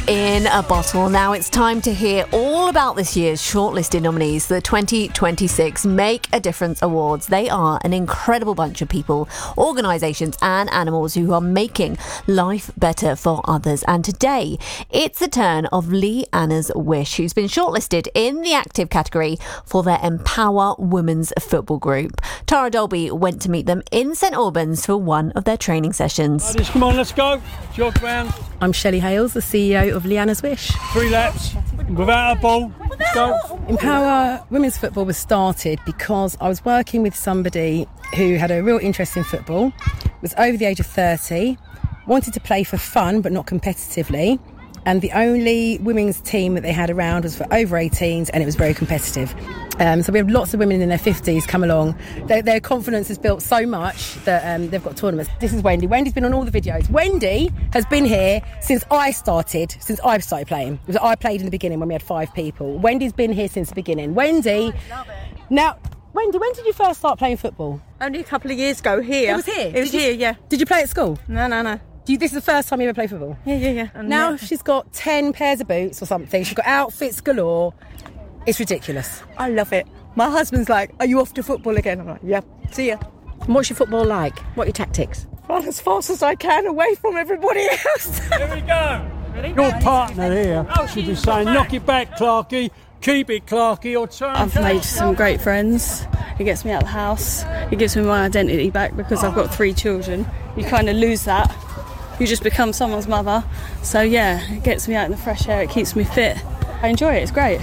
in a bottle. Now it's time to hear all about this year's shortlisted nominees, the 2026 Make a Difference Awards. They are an incredible bunch of people, organisations and animals who are making life better for others. And today, it's the turn of Leanna's Wish, who's been shortlisted in the active category for their Empower Women's Football Group. Tara Dolby went to meet them in St Albans for one of their training sessions. Ladies, come on, let's go. Jog round. I'm Shelley Hales, the CEO of Leanna's Wish. 3 laps without a ball. Let's go. Empower Women's Football was started because I was working with somebody who had a real interest in football, was over the age of 30, wanted to play for fun but not competitively, and the only women's team that they had around was for over 18s, and it was very competitive. So we have lots of women in their 50s come along. Their confidence is built so much that they've got tournaments. This is Wendy. Wendy's been on all the videos. Wendy has been here since I started playing. I played in the beginning when we had 5 people. Wendy's been here since the beginning. Wendy, now, Wendy, when did you first start playing football? Only a couple of years ago here. It was here? It was here, yeah. Did you play at school? No. This is the first time you ever played football? Yeah. Now she's got 10 pairs of boots or something. She's got outfits galore. It's ridiculous. I love it. My husband's like, are you off to football again? I'm like, yeah, see ya. And what's your football like? What are your tactics? Run as fast as I can away from everybody else. Here we go. Ready? Your partner here should be saying, knock it back, Clarkie. Keep it, Clarkie, or turn. I've made some great friends. He gets me out of the house. He gives me my identity back because I've got 3 children. You kind of lose that. You just become someone's mother. So yeah, it gets me out in the fresh air. It keeps me fit. I enjoy it. It's great.